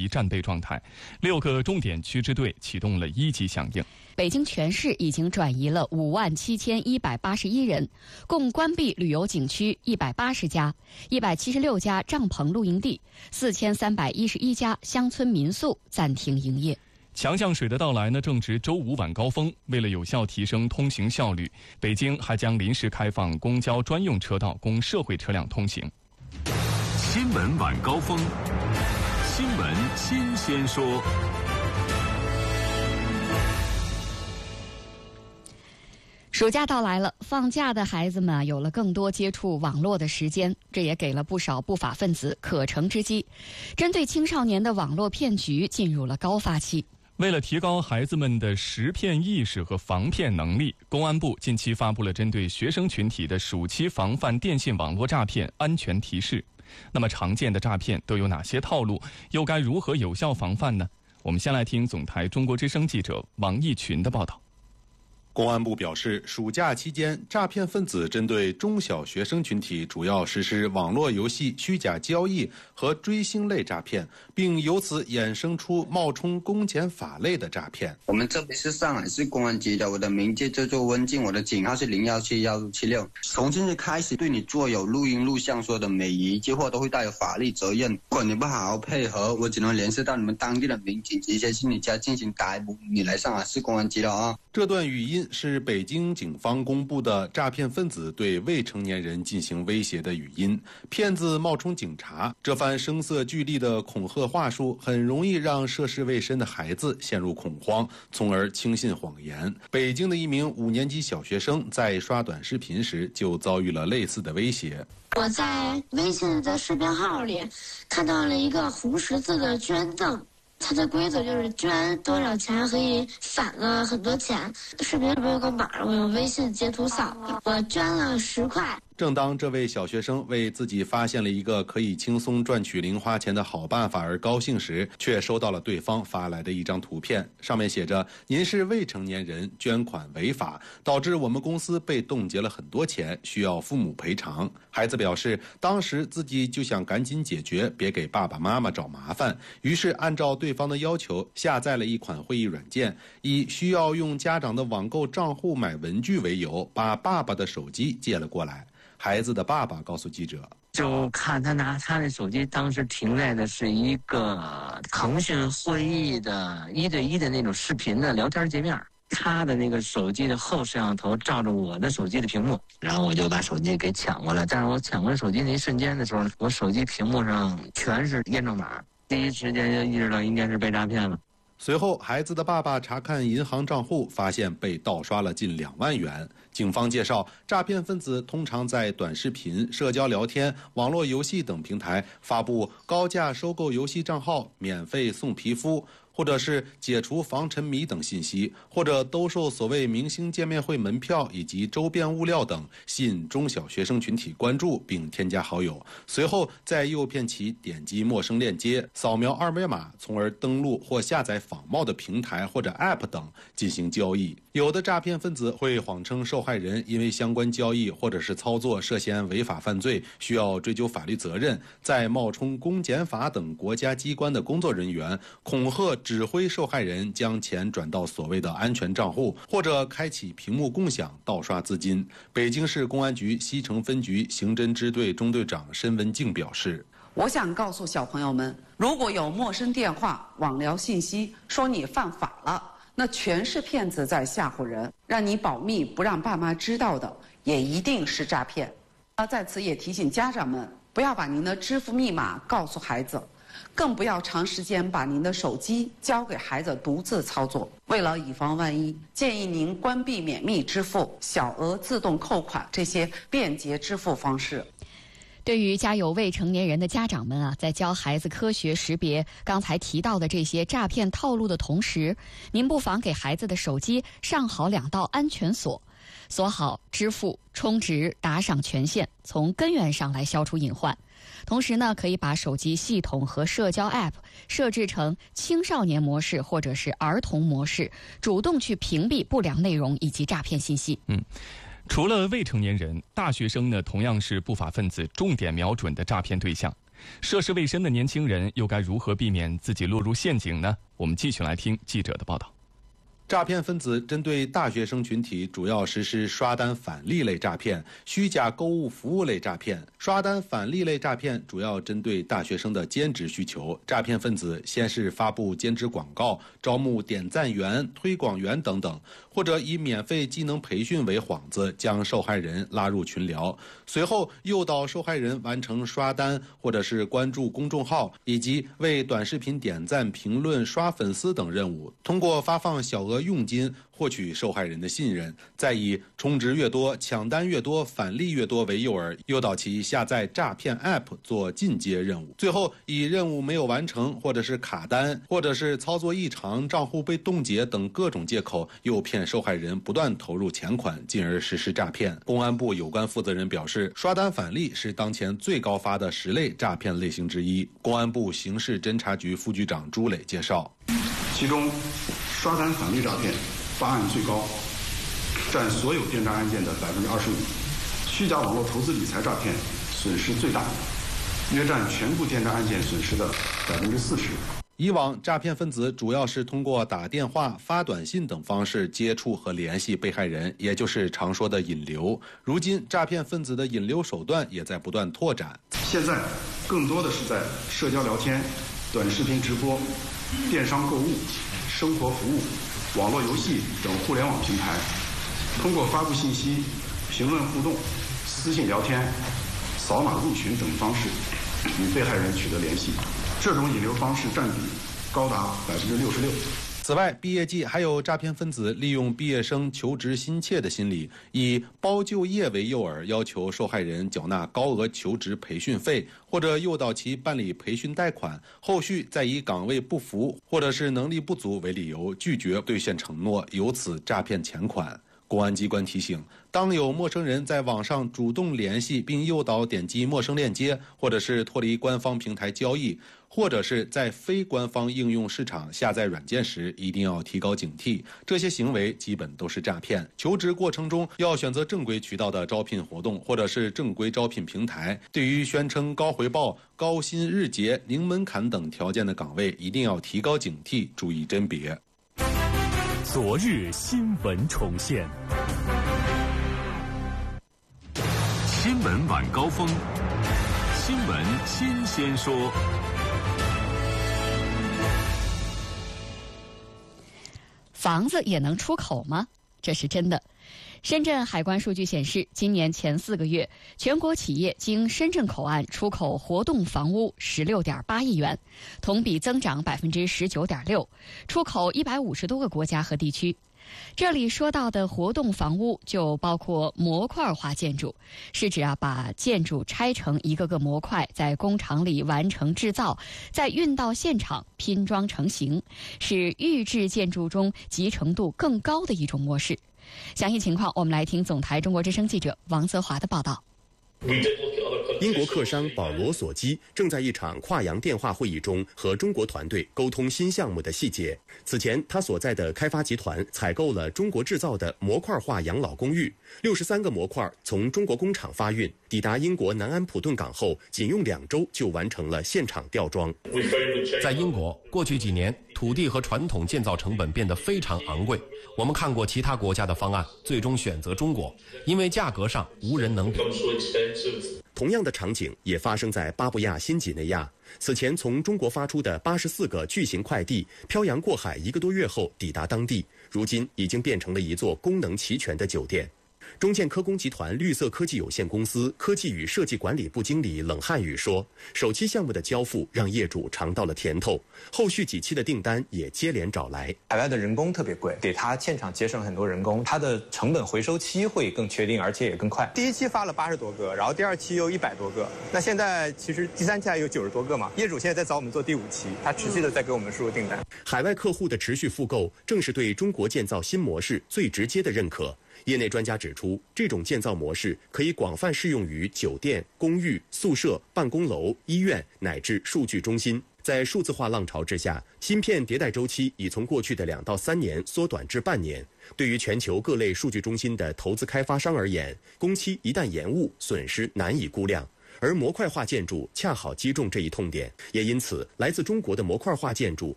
战备状态，6个重点区支队启动了1级响应。 北京全市已经转移了57181人，共关闭旅游景区180家、176家帐篷露营地、4311家乡村民宿暂停营业。 强降水的到来呢，正值周五晚高峰。为了有效提升通行效率，北京还将临时开放公交专用车道供社会车辆通行。 新闻晚高峰，新闻新鲜说。 暑假到来了，放假的孩子们有了更多接触网络的时间，这也给了不少不法分子可乘之机。针对青少年的网络骗局进入了高发期。 为了提高孩子们的识骗意识和防骗能力，公安部近期发布了针对学生群体的暑期防范电信网络诈骗安全提示。那么常见的诈骗都有哪些套路，又该如何有效防范呢？我们先来听总台中国之声记者王毅群的报道。 公安部表示，暑假期间，诈骗分子针对中小学生群体主要实施网络游戏虚假交易和追星类诈骗，并由此衍生出冒充公检法类的诈骗。 我们这边是上海市公安局的，我的名字叫做温静，我的警号是017176。从今日开始，对你做有录音录像说的每一句话都会带有法律责任。如果你不好好配合，我只能联系到你们当地的民警，直接去你家进行逮捕，你来上海市公安局了啊！ 这段语音是北京警方公布的诈骗分子对未成年人进行威胁的语音。骗子冒充警察，这番声色俱厉的恐吓话术很容易让涉世未深的孩子陷入恐慌，从而轻信谎言。北京的一名5年级小学生在刷短视频时就遭遇了类似的威胁。 我在微信的视频号里看到了一个红十字的捐赠，它的规则就是捐多少钱可以返了很多钱。视频里边有个码，我用微信截图扫，我捐了10块。 正当这位小学生为自己发现了一个可以轻松赚取零花钱的好办法而高兴时，却收到了对方发来的一张图片，上面写着：“您是未成年人，捐款违法，导致我们公司被冻结了很多钱，需要父母赔偿。”孩子表示，当时自己就想赶紧解决，别给爸爸妈妈找麻烦，于是按照对方的要求下载了一款会议软件，以需要用家长的网购账户买文具为由，把爸爸的手机借了过来。孩子的爸爸告诉记者， 就看他拿他的手机，当时停在的是一个腾讯会议的1对1的那种视频的聊天界面，他的那个手机的后摄像头照着我的手机的屏幕，然后我就把手机给抢过来。但是我抢过来手机那一瞬间的时候，我手机屏幕上全是验证码，第一时间就意识到应该是被诈骗了。 随后，孩子的爸爸查看银行账户，发现被盗刷了近2万元。警方介绍，诈骗分子通常在短视频、社交聊天、网络游戏等平台发布高价收购游戏账号、免费送皮肤，或者是解除防沉迷等信息，或者兜售所谓明星见面会门票以及周边物料等，吸引中小学生群体关注并添加好友，随后再诱骗其点击陌生链接，扫描2维码，从而登录或下载仿冒的平台或者 App 等进行交易。有的诈骗分子会谎称受害人因为相关交易或者是操作涉嫌违法犯罪，需要追究法律责任，再冒充公检法等国家机关的工作人员，恐吓指挥受害人将钱转到所谓的安全账户，或者开启屏幕共享盗刷资金。北京市公安局西城分局刑侦支队中队长申文静表示， 我想告诉小朋友们，如果有陌生电话、网聊信息说你犯法了，那全是骗子在吓唬人，让你保密不让爸妈知道的，也一定是诈骗。在此也提醒家长们，不要把您的支付密码告诉孩子，更不要长时间把您的手机交给孩子独自操作。为了以防万一，建议您关闭免密支付、小额自动扣款这些便捷支付方式。 对于家有未成年人的家长们啊，在教孩子科学识别刚才提到的这些诈骗套路的同时，您不妨给孩子的手机上好2道安全锁，锁好支付、充值、打赏权限，从根源上来消除隐患。同时呢，可以把手机系统和社交 App 设置成青少年模式或者是儿童模式，主动去屏蔽不良内容以及诈骗信息。除了未成年人，大学生呢同样是不法分子重点瞄准的诈骗对象。 诈骗分子针对大学生群体主要实施刷单返利类诈骗、虚假购物服务类诈骗。刷单返利类诈骗主要针对大学生的兼职需求，诈骗分子先是发布兼职广告，招募点赞员、推广员等等，或者以免费技能培训为幌子，将受害人拉入群聊，随后诱导受害人完成刷单或者是关注公众号，以及为短视频点赞、评论、刷粉丝等任务，通过发放小额佣金获取受害人的信任，再以充值越多、抢单越多、返利越多为诱饵，诱导其下载诈骗 App 做进阶任务，最后以任务没有完成，或者是卡单，或者是操作异常、账户被冻结等各种借口，诱骗受害人不断投入钱款，进而实施诈骗。公安部有关负责人表示，刷单返利是当前最高发的10类诈骗类型之一。公安部刑事侦查局副局长朱磊介绍， 其中刷单返利诈骗发案最高，占所有电诈案件的25%；虚假网络投资理财诈骗损失最大，约占全部电诈案件损失的40%。 以往诈骗分子主要是通过打电话、发短信等方式接触和联系被害人，也就是常说的引流。如今，诈骗分子的引流手段也在不断拓展。 现在更多的是在社交聊天、短视频直播、电商购物、生活服务、网络游戏等互联网平台，通过发布信息、评论互动、私信聊天、扫码入群等方式与被害人取得联系。这种引流方式占比高达66%。 此外，毕业季还有诈骗分子利用毕业生求职心切的心理，以包就业为诱饵，要求受害人缴纳高额求职培训费，或者诱导其办理培训贷款，后续再以岗位不符或者是能力不足为理由拒绝兑现承诺，由此诈骗钱款。公安机关提醒，当有陌生人在网上主动联系并诱导点击陌生链接，或者是脱离官方平台交易，或者是在非官方应用市场下载软件时，一定要提高警惕，这些行为基本都是诈骗。求职过程中要选择正规渠道的招聘活动，或者是正规招聘平台。对于宣称高回报、高薪日结、零门槛等条件的岗位，一定要提高警惕，注意甄别。 昨日新闻重现，新闻晚高峰，新闻新鲜说。 房子也能出口吗？这是真的。深圳海关数据显示，今年前4个月，全国企业经深圳口岸出口活动房屋16.8亿元，同比增长19.6%，出口150多个国家和地区。这里说到的活动房屋就包括模块化建筑，是指把建筑拆成一个个模块，在工厂里完成制造，再运到现场拼装成型，是预制建筑中集成度更高的一种模式。详细情况，我们来听总台中国之声记者王泽华的报道。 英国客商保罗·索基正在一场跨洋电话会议中和中国团队沟通新项目的细节。此前，他所在的开发集团采购了中国制造的模块化养老公寓，63个模块从中国工厂发运，抵达英国南安普顿港后，仅用2周就完成了现场吊装。 在英国，过去几年，土地和传统建造成本变得非常昂贵。我们看过其他国家的方案，最终选择中国，因为价格上无人能比。 同样的场景也发生在巴布亚新几内亚。此前从中国发出的84个巨型快递，漂洋过海1个多月后抵达当地，如今已经变成了一座功能齐全的酒店。中建科工集团绿色科技有限公司科技与设计管理部经理冷汉宇说，首期项目的交付让业主尝到了甜头，后续几期的订单也接连找来。 海外的人工特别贵，给他现场节省很多人工，他的成本回收期会更确定，而且也更快。第1期发了80多个，然后第2期又100多个，那现在其实第3期还有90多个嘛。业主现在在找我们做第5期，他持续的在给我们输入订单。 海外客户的持续复购，正是对中国建造新模式最直接的认可。业内专家指出，这种建造模式可以广泛适用于酒店、公寓、宿舍、办公楼、医院乃至数据中心。在数字化浪潮之下，芯片迭代周期已从过去的2到3年缩短至半年。对于全球各类数据中心的投资开发商而言，工期一旦延误，损失难以估量。 而模块化建筑恰好击中这一痛点，也因此来自中国的模块化建筑